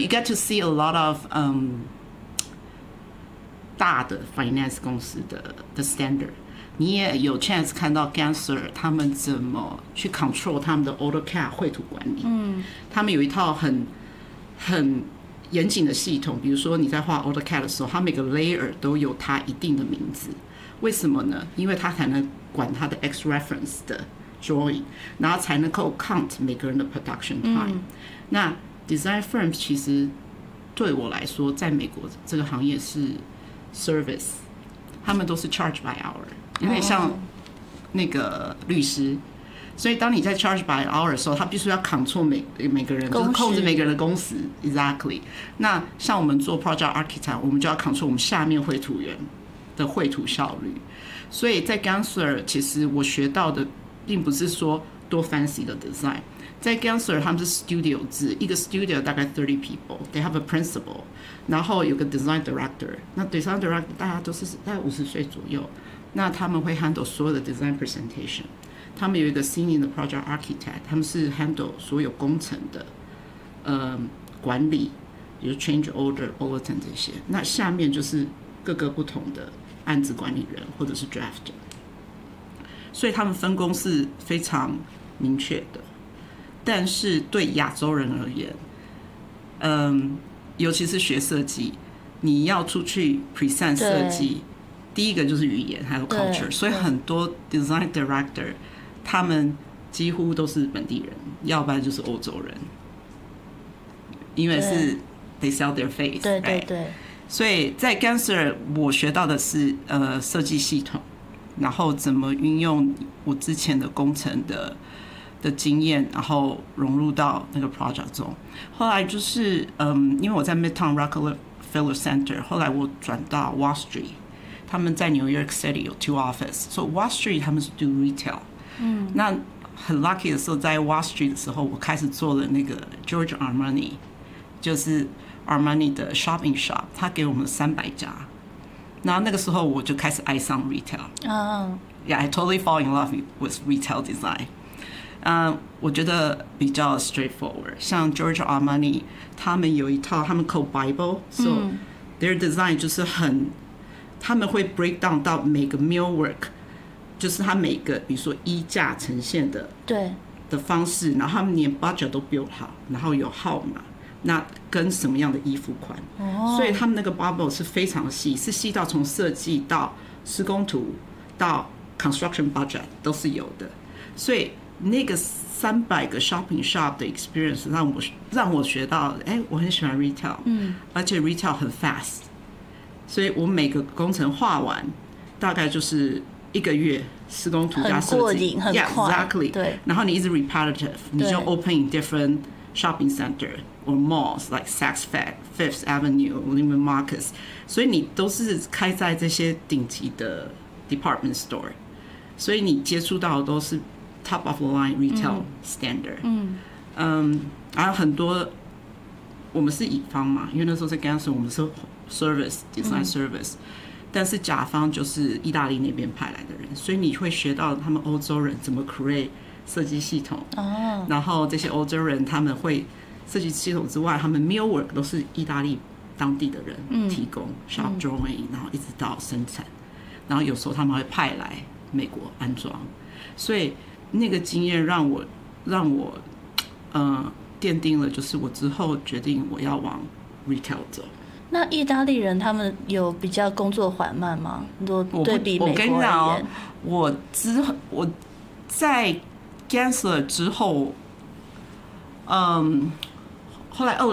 you get to see a lot of 大的 finance 公司的 standard， 你也有 chance 看到 Gensler 他们怎么去 control 他们的 AutoCAD 绘图管理。他们有一套很严谨的系统，比如说你在画 AutoCAD 的时候，它每个 layer 都有它一定的名字。为什么呢？因为它才能管它的 X reference 的 drawing， 然后才能够 count 每个人的 production time。那 design firms 其实对我来说，在美国这个行业是 service， 他们都是 charge by hour， 有点像那个律师。所以当你在 charge by hour 的时候，他必须要 control 每个人，就是控制每个人的工时 exactly。那像我们做 project architect， 我们就要 control 我们下面绘图员的绘图效率。所以在 Gensler 其实我学到的并不是说多 fancy 的 design。在 Gensler 他们是 studio 制，一个 studio 大概30 people，they have a principal， 然后有个 design director。那 design director 大家都是大概50岁左右，那他们会 handle 所有的 design presentation。他们有一个 senior 的 project architect， 他们是 handle 所有工程的管理，比如 change order bulletin 这些。那下面就是各个不同的案子管理人或者是 drafter， 所以他们分工是非常明确的。但是对亚洲人而言，尤其是学设计，你要出去 present 设计，第一个就是语言还有 culture， 所以很多 design director 他们几乎都是本地人，要不然就是欧洲人，因为是 they sell their face。 对对对。 所以在 Gensler 我学到的是设计系统，然后怎么运用我之前的工程的经验，然后融入到那个 project 中。后来就是因为我在 Midtown Rockefeller Center， 后来我转到 Wall Street， 他们在 New York City 有 2 office， 所以 Wall Street 他们是 do retail。那很 lucky 的时候，在 Wall Street 的时候，我开始做了那个 George Armani， 就是 Armani 的 shopping shop， 他给我们300家。然后那个时候我就开始爱上 retail。Yeah, I totally fall in love with retail design。我觉得比较 straightforward， 像 George Armani 他们有一套他们 called Bible，so their design 就是他们会 break down 到每个 millwork， 就是他每个比如说衣架呈现的方式，然后他们连 budget 都 build 好，然后有号码，那跟什么样的衣服款，所以他们那个 Bible 是非常细，是细到从设计到施工图到 construction budget 都是有的。所以那个300个 shopping shop 的 experience 让我学到，我很喜欢 retail， 而且 retail 很 fast， 所以我每个工程画完大概就是1个月，施工图加设计， 很快 exactly。 对， 然后你一直 repetitive， 你就 open in different shopping center or malls like Saks Fifth Avenue、Neiman Marcus， 所以你都是开在这些顶级的 department store， 所以你接触到的都是 top of the line retail standard。然后很多我们是乙方嘛，因为那时候在 Gensler 我们是 service design service，但是甲方就是意大利那边派来的人，所以你会学到他们欧洲人怎么 create 设计系统。然后这些欧洲人他们会设计系统之外，他们 millwork 都是意大利当地的人提供 shop drawing， 然后一直到生产，然后有时候他们会派来美国安装，所以那个经验让我奠定了，就是我之后决定我要往 retail 走。 那意大利人他们有比较工作缓慢吗？对比美国而言， 我跟你讲我在 Gensler 之后，后来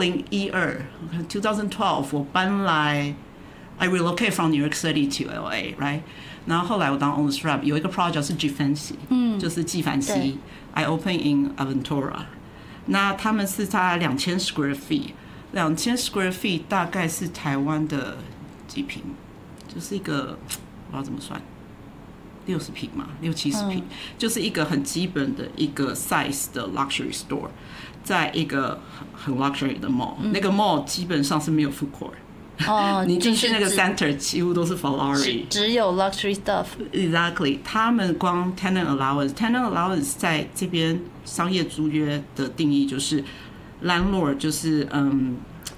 2012 我搬来 I relocate from New York City to LA right， 然后后来我当 owner's rep， 有一个 project 是 Givenchy， 就是纪梵希 I open in Aventura， 那他们是在2000 square feet。2000 square feet 大概是台湾的几坪，就是一个不知道怎么算，60坪嘛，60-70坪，就是一个很基本的一个 size 的 luxury store， 在一个很 luxury 的 mall，那个 mall 基本上是没有 food court。你进去那个 center 几乎都是 Ferrari， 只有 luxury stuff。 Exactly， 他们光 tenant allowance 在这边商业租约的定义就是 landlord 就是